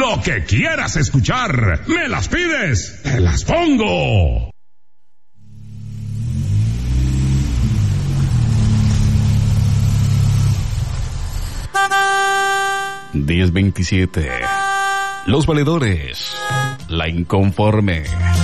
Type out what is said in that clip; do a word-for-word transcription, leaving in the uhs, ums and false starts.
Lo que quieras escuchar, me las pides, te las pongo. diez veintisiete. Los valedores. La inconforme.